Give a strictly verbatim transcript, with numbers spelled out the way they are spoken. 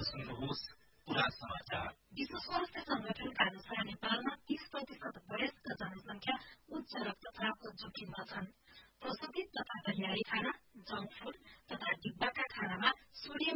सुन्नुहोस् पुरा समाचार। विश्व स्वास्थ्य संगठनका अनुसार नेपालमा तीस प्रतिशत वयस्क जनसंख्या उच्च रक्तचापको जोखिममा छन्। प्रशोधित तथा तयारी खाना, जंक फूड तथा डिब्बाका खानामा सोडियम